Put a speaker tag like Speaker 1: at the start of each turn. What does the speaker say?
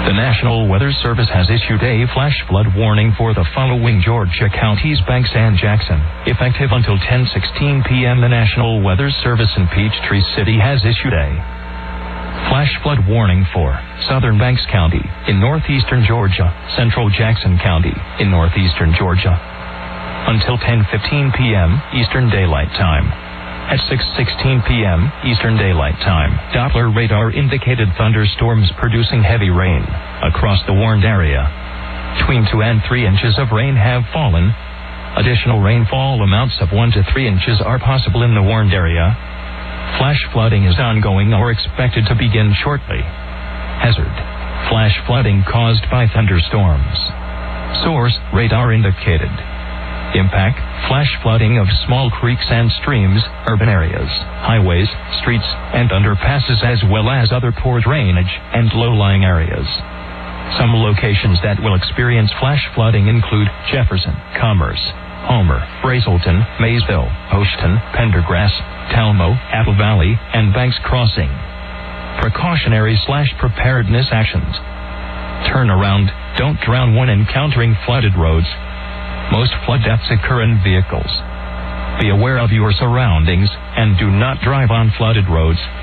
Speaker 1: The National Weather Service has issued a flash flood warning for the following Georgia counties: Banks and Jackson. Effective until 10:16 p.m., the National Weather Service in Peachtree City has issued a flash flood warning for southern Banks County in northeastern Georgia, central Jackson County in northeastern Georgia, until 10:15 p.m. Eastern Daylight Time. At 6:16 p.m. Eastern Daylight Time, Doppler radar indicated thunderstorms producing heavy rain across the warned area. Between 2 and 3 inches of rain have fallen. Additional rainfall amounts of 1 to 3 inches are possible in the warned area. Flash flooding is ongoing or expected to begin shortly. Hazard: flash flooding caused by thunderstorms. Source: radar indicated. Impact: flash flooding of small creeks and streams, urban areas, highways, streets, and underpasses, as well as other poor drainage and low-lying areas. Some locations that will experience flash flooding include Jefferson, Commerce, Homer, Brazelton, Maysville, Houston, Pendergrass, Talmo, Apple Valley, and Banks Crossing. Precautionary/preparedness actions. Turn around, don't drown when encountering flooded roads. Most flood deaths occur in vehicles. Be aware of your surroundings and do not drive on flooded roads.